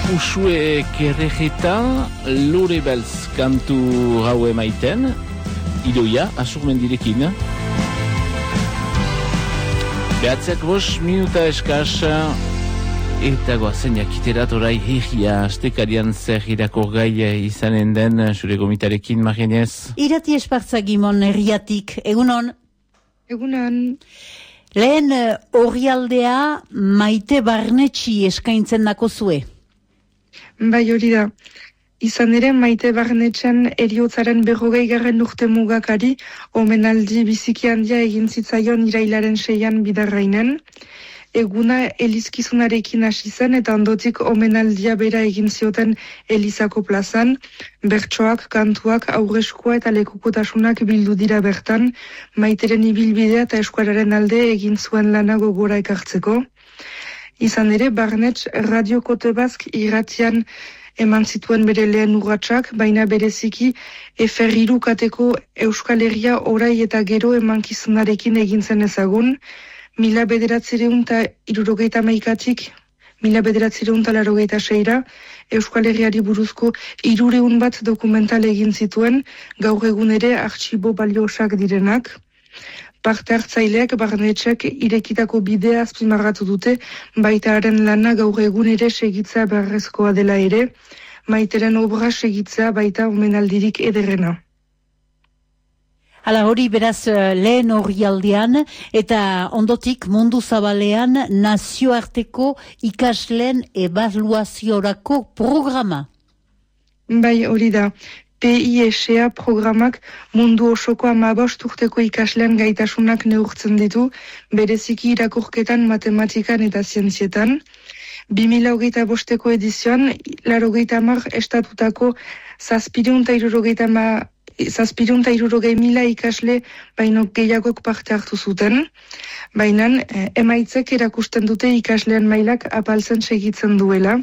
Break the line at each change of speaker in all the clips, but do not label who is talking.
Usue kerrejeta, lore beltz kantu hau emaiten, idoia, asurmendirekin. Behatzeak 5 minuta eskaz, eta goazen jakiterat orai herria astekarian zer irakor gai izanen den, zure gomitarekin, Marienez.
Irati Espartza Gimon herriatik, egunon?
Egunon.
Lehen orrialdea Maite Barnetxi eskaintzen dako zue.
Bai, hori da. Izan ere, Maite Barnetxen eriotzaren 40. urte mugakari, omenaldi biziki handia egin zitzaion irailaren 6an bidarrainen. Eguna elizkizunarekin hasi zen eta ondotik omenaldia bera egin zioten Elizako plazan, bertsoak, kantuak, aurreskua eta lekukotasunak bildu dira bertan, Maiteren ibilbidea eta eskuararen alde egin zuen lana gogora ekartzeko. Izan ere, Barnetx Radio Kote Bask irratian eman zituen bere lehen urratsak, baina bereziki F3 kateko Euskal Herria orai eta gero emankizunarekin egin zen ezagun, 1970-tik 1986 Euskal Herriari buruzko 300 bat dokumental egin zituen, gaur egun ere artxibo baliosak direnak. Parte hartzaileak Barnetxek irekitako bidea azpimarratu dute, baita haren lana gaur egun ere segitzea beharrezkoa dela ere, Maiteren obra segitzea baita omenaldirik ederrena.
Hala hori beraz lehen orrialdean eta ondotik mundu zabalean nazioarteko ikasleen ebaluaziorako programa.
Bai, hori da. PISA programak mundu osoko 15 urteko ikasleen gaitasunak neurtzen ditu, bereziki irakurketan, matematikan eta zientzietan. 2025 edizioan, 80 estatutako 760.000 ikasle baino gehiagok parte hartu zuten, baina emaitzek erakusten dute ikasleen mailak apaltzen segitzen duela.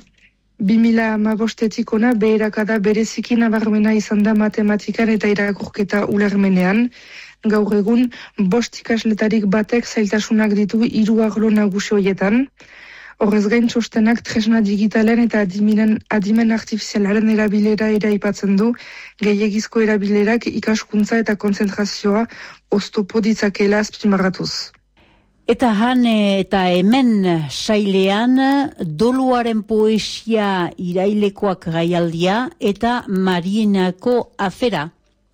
2015-etik ona beherakada bereziki nabarmena izan da matematikan eta irakurketa ulermenean. Gaur egun, 5 ikasletarik batek zailtasunak ditu 3 arlo nagusi horietan. Horrez gain txostenak tresna digitalen eta adimen artifizialaren erabilera ere aipatzen du, gehiegizko erabilerak ikaskuntza eta konzentrazioa oztopo ditzakela azpimarratuz.
Eta han eta hemen sailean doluaren poesia irailekoak gaialdia eta Marienako afera.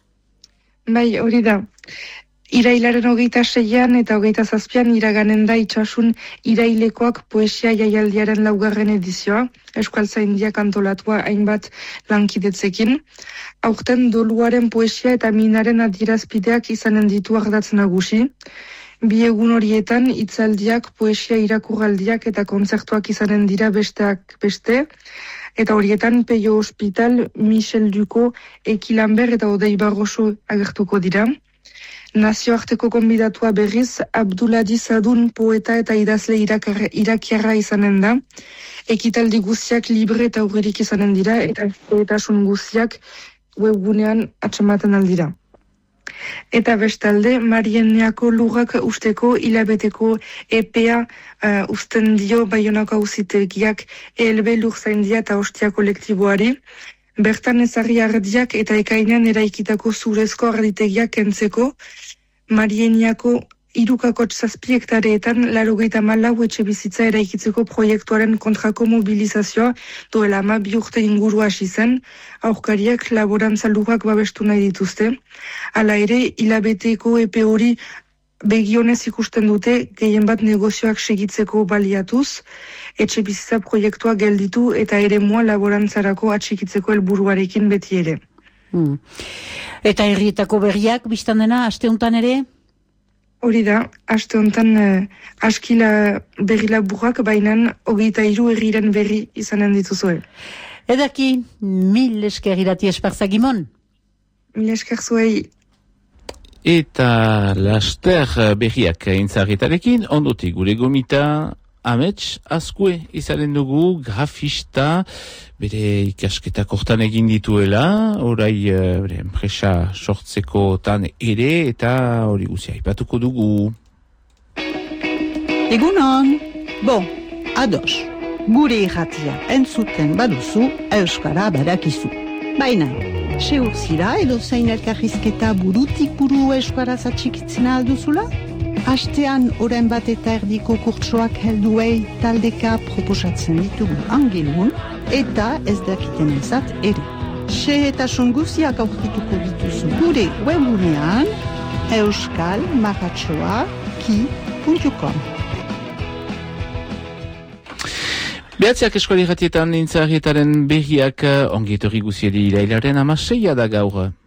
Bai, hori da. Irailaren 26an eta 27an iraganen da itxasun irailekoak poesia jaialdiaren 4. edizioa, Euskaltzaindiak antolatua hainbat lankidetzekin. Aurten doluaren poesia eta minaren adierazpideak izanen ditu ardatz nagusi. 2 egun horietan hitzaldiak, poesia irakurraldiak eta kontzertuak izanen dira besteak beste, eta horietan Peio Hospital, Michel Ducot, Eki Lambert eta Odei Barroso agertuko dira. Nazioarteko konbidatua berriz, Abduladiz Adun poeta eta idazle irakiarra izanen da. Ekitaldi guztiak libre eta aurrerik izanen dira, eta poetasun guztiak webgunean atxamaten aldira. Eta bestalde, Marienneako lurrak usteko hilabeteko epea usten dio Baionako auzitegiak ELB Lurzaindia eta Ostia kolektiboari. Bertan ezarri ardiak eta ekainean eraikitako zurezko arditegiak kentzeko, Marienneako 3,7 hektareetan 94 etxe bizitza eraikitzeko proiektuaren kontrako mobilizazioa duela 2 urte inguru hasi zen, aurkariak laborantza lurrak babestu nahi dituzte. Hala ere, hilabeteko epe hori begionez ikusten dute, gehien bat negozioak segitzeko baliatuz, etxe bizitza proiektua gelditu eta eremua laborantzarako atxikitzeko helburuarekin beti ere.
Eta herrietako berriak biztan dena, aste honetan ere?
Hori da, aste honetan askila berri laburrak, bainan 23 herriren berri izanen dituzue.
Edaki, 1000 esker Irati Espartza Gimon.
1000 esker zuei.
Eta laster berriak intzarritarekin, ondotik gure gomita Amets Azkue izanen dugu, grafista, bere ikasketak hortan egin dituela, orai bere enpresa sortzekotan ere, eta hori guzia ipatuko dugu.
Egunon, bon, ados. Gure irratia entzuten baduzu, euskara badakizu. Baina, seur zira edo zein elkarrizketa burutik buru euskaraz atxikitzen alduzula? Astean oren bat eta erdiko kurtsoak helduei taldeka proposatzen ditugu angilun eta ez dakiten ezat ere. Xehetasun guziak aurkituko dituzu gure webunean euskalmarratxoa.ki.com.
Behatziak eskuali jatietan Intza Arrietaren berriak ongietorri guziedi irailaren 16 da gaur.